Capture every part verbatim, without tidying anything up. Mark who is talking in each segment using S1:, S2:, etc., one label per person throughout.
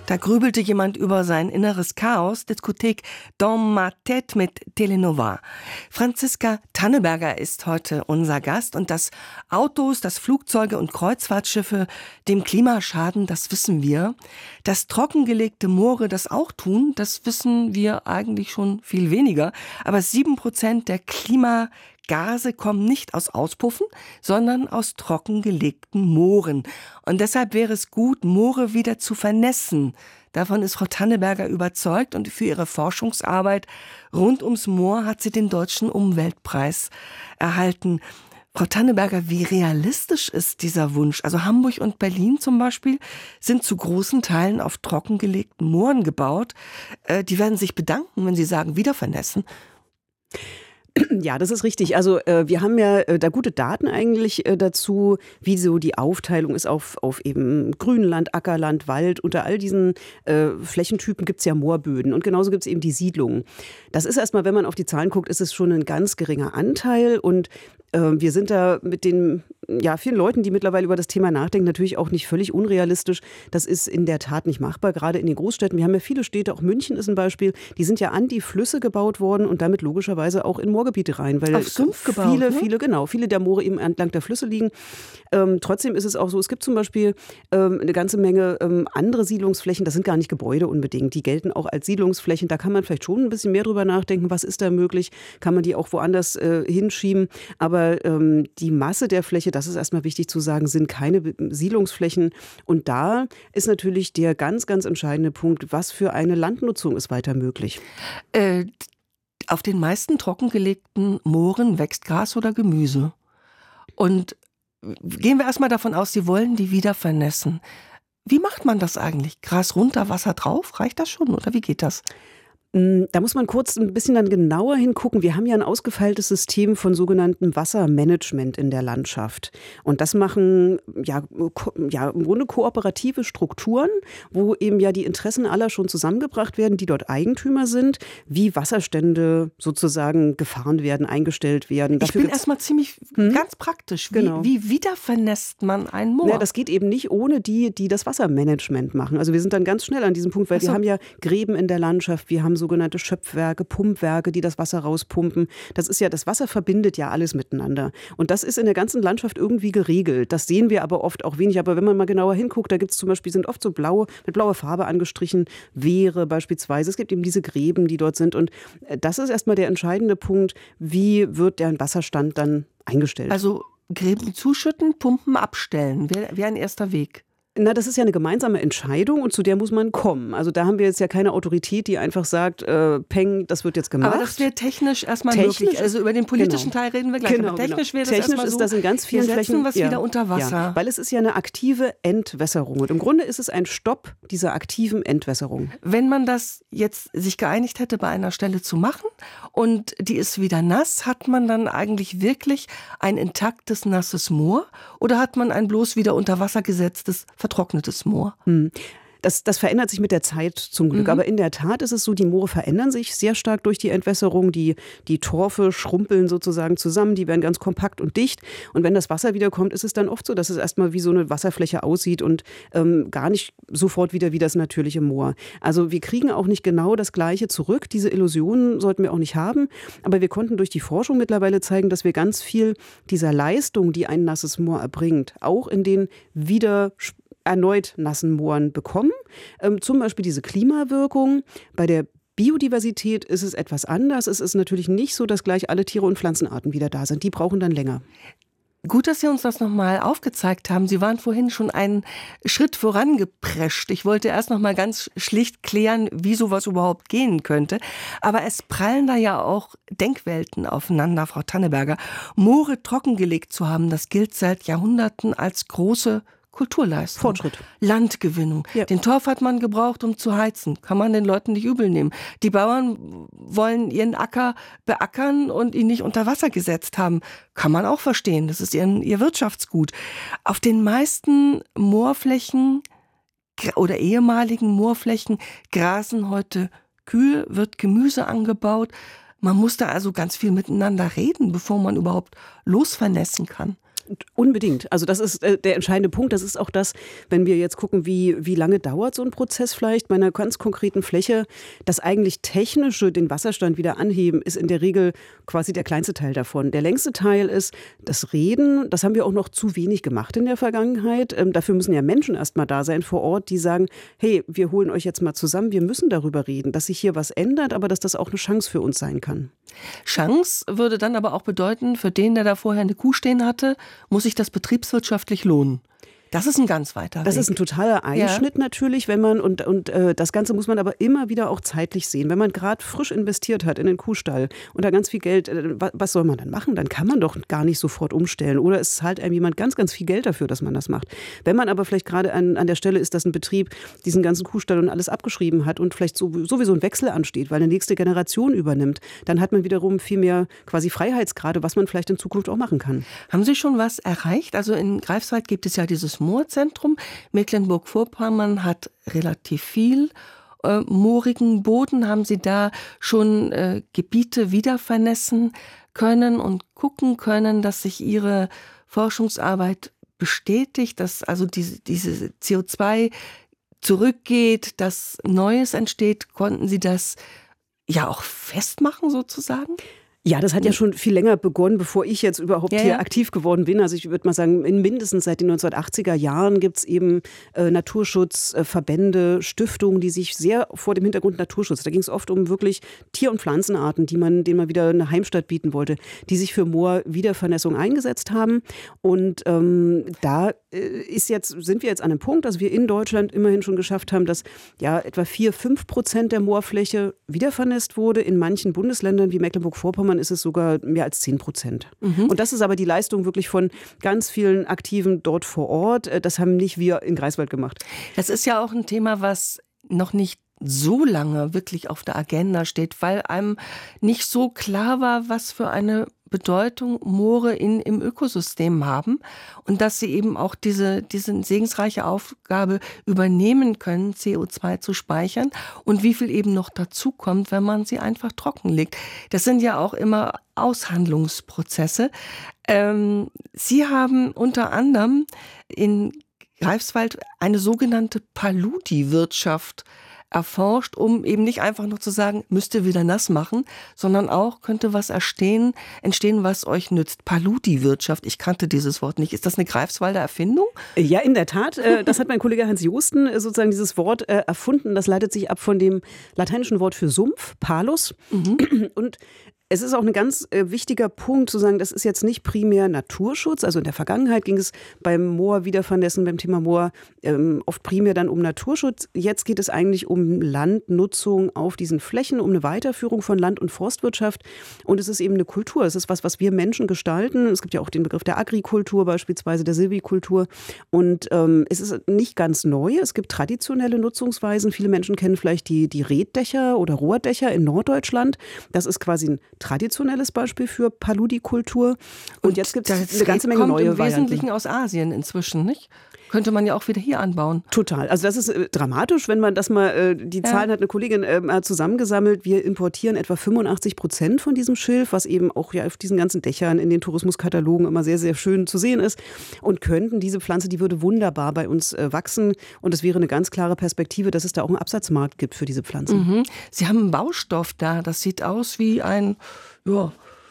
S1: Da grübelte jemand über sein inneres Chaos. Diskothek Dans ma tête mit Telenova. Franziska Tanneberger ist heute unser Gast. Und dass Autos, dass Flugzeuge und Kreuzfahrtschiffe dem Klima schaden, das wissen wir. Dass trockengelegte Moore das auch tun, das wissen wir eigentlich schon viel weniger. Aber sieben Prozent der Klima Gase kommen nicht aus Auspuffen, sondern aus trockengelegten Mooren. Und deshalb wäre es gut, Moore wieder zu vernässen. Davon ist Frau Tanneberger überzeugt und für ihre Forschungsarbeit rund ums Moor hat sie den Deutschen Umweltpreis erhalten. Frau Tanneberger, wie realistisch ist dieser Wunsch? Also Hamburg und Berlin zum Beispiel sind zu großen Teilen auf trockengelegten Mooren gebaut. Äh, die werden sich bedanken, wenn Sie sagen, wieder vernässen.
S2: Ja, das ist richtig. Also äh, wir haben ja äh, da gute Daten eigentlich äh, dazu, wie so die Aufteilung ist auf, auf eben Grünland, Ackerland, Wald. Unter all diesen äh, Flächentypen gibt es ja Moorböden und genauso gibt es eben die Siedlungen. Das ist erstmal, wenn man auf die Zahlen guckt, ist es schon ein ganz geringer Anteil und äh, wir sind da mit den ja, vielen Leuten, die mittlerweile über das Thema nachdenken, natürlich auch nicht völlig unrealistisch. Das ist in der Tat nicht machbar, gerade in den Großstädten. Wir haben ja viele Städte, auch München ist ein Beispiel, die sind ja an die Flüsse gebaut worden und damit logischerweise auch in Moorgebiete rein. Weil
S1: auf Sumpf gebaut,
S2: viele,
S1: ne?
S2: viele, genau, viele der Moore eben entlang der Flüsse liegen. Ähm, trotzdem ist es auch so, es gibt zum Beispiel ähm, eine ganze Menge ähm, andere Siedlungsflächen, das sind gar nicht Gebäude unbedingt, die gelten auch als Siedlungsflächen. Da kann man vielleicht schon ein bisschen mehr drüber nachdenken, was ist da möglich, kann man die auch woanders äh, hinschieben. Aber ähm, die Masse der Fläche, das ist erstmal wichtig zu sagen, sind keine Siedlungsflächen. Und da ist natürlich der ganz, ganz entscheidende Punkt, was für eine Landnutzung ist weiter möglich?
S1: Äh, auf den meisten trockengelegten Mooren wächst Gras oder Gemüse. Und gehen wir erstmal davon aus, Sie wollen die wieder vernässen. Wie macht man das eigentlich? Gras runter, Wasser drauf? Reicht das schon oder wie geht das?
S2: Da muss man kurz ein bisschen dann genauer hingucken. Wir haben ja ein ausgefeiltes System von sogenanntem Wassermanagement in der Landschaft. Und das machen ja, ja im Grunde kooperative Strukturen, wo eben ja die Interessen aller schon zusammengebracht werden, die dort Eigentümer sind, wie Wasserstände sozusagen gefahren werden, eingestellt werden.
S1: Dafür ich bin erstmal ziemlich hm? ganz praktisch. Wie,
S2: genau.
S1: wie wiedervernässt man ein Moor?
S2: Ja, das geht eben nicht ohne die, die das Wassermanagement machen. Also wir sind dann ganz schnell an diesem Punkt, weil so. wir haben ja Gräben in der Landschaft, wir haben sogenannte Schöpfwerke, Pumpwerke, die das Wasser rauspumpen. Das ist ja, das Wasser verbindet ja alles miteinander. Und das ist in der ganzen Landschaft irgendwie geregelt. Das sehen wir aber oft auch wenig. Aber wenn man mal genauer hinguckt, da gibt es zum Beispiel, sind oft so blaue, mit blauer Farbe angestrichen, Wehre beispielsweise. Es gibt eben diese Gräben, die dort sind. Und das ist erstmal der entscheidende Punkt, wie wird der Wasserstand dann eingestellt.
S1: Also Gräben zuschütten, Pumpen abstellen, wäre wär ein erster Weg.
S2: Na, das ist ja eine gemeinsame Entscheidung und zu der muss man kommen. Also da haben wir jetzt ja keine Autorität, die einfach sagt, äh, Peng, das wird jetzt gemacht.
S1: Aber das wäre technisch erstmal
S2: technisch
S1: möglich. Also über den politischen
S2: genau.
S1: Teil reden wir gleich.
S2: Genau,
S1: Aber technisch
S2: genau.
S1: wäre das
S2: technisch
S1: erstmal so,
S2: ist das in ganz vielen
S1: wir setzen
S2: Flächen
S1: was
S2: ja,
S1: wieder unter Wasser.
S2: Ja, weil es ist ja eine aktive Entwässerung. Und im Grunde ist es ein Stopp dieser aktiven Entwässerung.
S1: Wenn man das jetzt sich geeinigt hätte, bei einer Stelle zu machen und die ist wieder nass, hat man dann eigentlich wirklich ein intaktes, nasses Moor oder hat man ein bloß wieder unter Wasser gesetztes, vertrocknetes Moor?
S2: Hm. Das, das verändert sich mit der Zeit zum Glück. Mhm. Aber in der Tat ist es so, die Moore verändern sich sehr stark durch die Entwässerung. Die, die Torfe schrumpeln sozusagen zusammen, die werden ganz kompakt und dicht. Und wenn das Wasser wiederkommt, ist es dann oft so, dass es erstmal wie so eine Wasserfläche aussieht und ähm, gar nicht sofort wieder wie das natürliche Moor. Also wir kriegen auch nicht genau das Gleiche zurück. Diese Illusionen sollten wir auch nicht haben. Aber wir konnten durch die Forschung mittlerweile zeigen, dass wir ganz viel dieser Leistung, die ein nasses Moor erbringt, auch in den wieder erneut nassen Mooren bekommen. Ähm, zum Beispiel diese Klimawirkung. Bei der Biodiversität ist es etwas anders. Es ist natürlich nicht so, dass gleich alle Tiere und Pflanzenarten wieder da sind. Die brauchen dann länger.
S1: Gut, dass Sie uns das nochmal aufgezeigt haben. Sie waren vorhin schon einen Schritt vorangeprescht. Ich wollte erst nochmal ganz schlicht klären, wie sowas überhaupt gehen könnte. Aber es prallen da ja auch Denkwelten aufeinander, Frau Tanneberger. Moore trockengelegt zu haben, das gilt seit Jahrhunderten als große Kulturleistung.
S2: Fortschritt.
S1: Landgewinnung. Ja. Den Torf hat man gebraucht, um zu heizen. Kann man den Leuten nicht übel nehmen. Die Bauern wollen ihren Acker beackern und ihn nicht unter Wasser gesetzt haben. Kann man auch verstehen. Das ist ihr, ihr Wirtschaftsgut. Auf den meisten Moorflächen oder ehemaligen Moorflächen grasen heute Kühe, wird Gemüse angebaut. Man muss da also ganz viel miteinander reden, bevor man überhaupt losvernässen kann.
S2: Unbedingt. Also das ist äh, der entscheidende Punkt. Das ist auch das, wenn wir jetzt gucken, wie, wie lange dauert so ein Prozess vielleicht bei einer ganz konkreten Fläche. Das eigentlich Technische, den Wasserstand wieder anheben, ist in der Regel quasi der kleinste Teil davon. Der längste Teil ist das Reden. Das haben wir auch noch zu wenig gemacht in der Vergangenheit. Ähm, dafür müssen ja Menschen erst mal da sein vor Ort, die sagen, hey, wir holen euch jetzt mal zusammen, wir müssen darüber reden, dass sich hier was ändert, aber dass das auch eine Chance für uns sein kann.
S1: Chance würde dann aber auch bedeuten, für den, der da vorher eine Kuh stehen hatte, muss sich das betriebswirtschaftlich lohnen. Das ist ein ganz weiter Weg.
S2: Das ist ein totaler Einschnitt ja. natürlich, wenn man, und, und äh, das Ganze muss man aber immer wieder auch zeitlich sehen. Wenn man gerade frisch investiert hat in den Kuhstall und da ganz viel Geld, äh, was, was soll man dann machen? Dann kann man doch gar nicht sofort umstellen. Oder es zahlt einem jemand ganz, ganz viel Geld dafür, dass man das macht. Wenn man aber vielleicht gerade an, an der Stelle ist, dass ein Betrieb diesen ganzen Kuhstall und alles abgeschrieben hat und vielleicht so, sowieso ein Wechsel ansteht, weil eine nächste Generation übernimmt, dann hat man wiederum viel mehr quasi Freiheitsgrade, was man vielleicht in Zukunft auch machen kann.
S1: Haben Sie schon was erreicht? Also in Greifswald gibt es ja dieses Moorzentrum. Mecklenburg-Vorpommern hat relativ viel äh, moorigen Boden. Haben Sie da schon äh, Gebiete wieder vernässen können und gucken können, dass sich Ihre Forschungsarbeit bestätigt, dass also diese, diese C O zwei zurückgeht, dass Neues entsteht? Konnten Sie das ja auch festmachen sozusagen?
S2: Ja, das hat ja schon viel länger begonnen, bevor ich jetzt überhaupt ja, hier ja. aktiv geworden bin. Also ich würde mal sagen, in mindestens seit den neunzehnhundertachtziger Jahren gibt es eben äh, Naturschutzverbände, äh, Stiftungen, die sich sehr vor dem Hintergrund Naturschutz, da ging es oft um wirklich Tier- und Pflanzenarten, die man, denen man wieder eine Heimstatt bieten wollte, die sich für Moorwiedervernässung eingesetzt haben. Und ähm, da äh, ist jetzt, sind wir jetzt an einem Punkt, dass wir in Deutschland immerhin schon geschafft haben, dass ja etwa vier, fünf Prozent der Moorfläche wiedervernässt wurde. In manchen Bundesländern wie Mecklenburg-Vorpommern ist es sogar mehr als zehn Prozent. Mhm. Und das ist aber die Leistung wirklich von ganz vielen Aktiven dort vor Ort. Das haben nicht wir in Greifswald gemacht.
S1: Das ist ja auch ein Thema, was noch nicht so lange wirklich auf der Agenda steht, weil einem nicht so klar war, was für eine Bedeutung Moore in, im Ökosystem haben und dass sie eben auch diese, diese segensreiche Aufgabe übernehmen können, C O zwei zu speichern und wie viel eben noch dazu kommt, wenn man sie einfach trockenlegt. Das sind ja auch immer Aushandlungsprozesse. Ähm, Sie haben unter anderem in Greifswald eine sogenannte Paludi-Wirtschaft erforscht, um eben nicht einfach nur zu sagen, müsst ihr wieder nass machen, sondern auch könnte was entstehen, entstehen, was euch nützt. Paludi-Wirtschaft, ich kannte dieses Wort nicht. Ist das eine Greifswalder Erfindung?
S2: Ja, in der Tat. Das hat mein Kollege Hans Josten sozusagen dieses Wort erfunden. Das leitet sich ab von dem lateinischen Wort für Sumpf, Palus. Mhm. Und es ist auch ein ganz äh, wichtiger Punkt zu sagen, das ist jetzt nicht primär Naturschutz. Also in der Vergangenheit ging es beim Moor-Wiedervernässen, beim Thema Moor ähm, oft primär dann um Naturschutz. Jetzt geht es eigentlich um Landnutzung auf diesen Flächen, um eine Weiterführung von Land- und Forstwirtschaft. Und es ist eben eine Kultur. Es ist was, was wir Menschen gestalten. Es gibt ja auch den Begriff der Agrikultur, beispielsweise der Silvikultur. Und ähm, es ist nicht ganz neu. Es gibt traditionelle Nutzungsweisen. Viele Menschen kennen vielleicht die, die Reetdächer oder Rohrdächer in Norddeutschland. Das ist quasi ein traditionelles Beispiel für Paludikultur. Und, und jetzt gibt es eine ganze Menge neue Varianten.
S1: Im Wesentlichen aus Asien inzwischen, nicht? Könnte man ja auch wieder hier anbauen.
S2: Total. Also das ist äh, dramatisch, wenn man das mal, äh, die ja. Zahlen hat eine Kollegin äh, zusammengesammelt. Wir importieren etwa fünfundachtzig Prozent von diesem Schilf, was eben auch ja auf diesen ganzen Dächern in den Tourismuskatalogen immer sehr, sehr schön zu sehen ist. Und könnten diese Pflanze, die würde wunderbar bei uns äh, wachsen. Und es wäre eine ganz klare Perspektive, dass es da auch einen Absatzmarkt gibt für diese Pflanzen.
S1: Mhm. Sie haben einen Baustoff da. Das sieht aus wie ein, ja,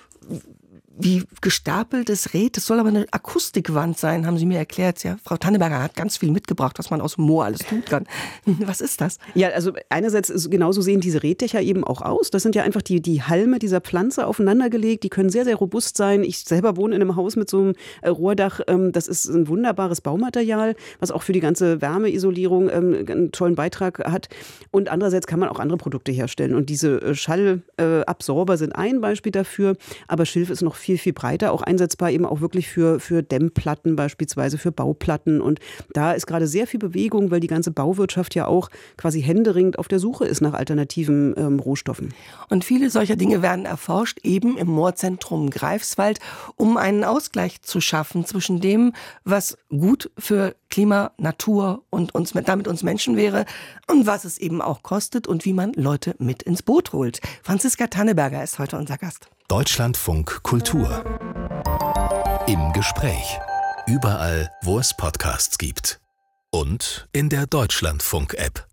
S1: wie gestapeltes Reet. Das soll aber eine Akustikwand sein, haben Sie mir erklärt. Ja, Frau Tanneberger hat ganz viel mitgebracht, was man aus dem Moor alles tun kann. Was ist das?
S2: Ja, also einerseits ist, genauso sehen diese Reetdächer eben auch aus. Das sind ja einfach die, die Halme dieser Pflanze aufeinandergelegt. Die können sehr, sehr robust sein. Ich selber wohne in einem Haus mit so einem äh, Rohrdach. Ähm, das ist ein wunderbares Baumaterial, was auch für die ganze Wärmeisolierung ähm, einen tollen Beitrag hat. Und andererseits kann man auch andere Produkte herstellen. Und diese äh, Schallabsorber äh, sind ein Beispiel dafür. Aber Schilf ist noch viel, viel breiter, auch einsetzbar eben auch wirklich für, für Dämmplatten beispielsweise, für Bauplatten. Und da ist gerade sehr viel Bewegung, weil die ganze Bauwirtschaft ja auch quasi händeringend auf der Suche ist nach alternativen ähm, Rohstoffen.
S1: Und viele solcher Dinge werden erforscht, eben im Moorzentrum Greifswald, um einen Ausgleich zu schaffen zwischen dem, was gut für Klima, Natur und uns, damit uns Menschen wäre und was es eben auch kostet und wie man Leute mit ins Boot holt. Franziska Tanneberger ist heute unser Gast.
S3: Deutschlandfunk Kultur im Gespräch. überall, wo es Podcasts gibt. Und in der Deutschlandfunk-App.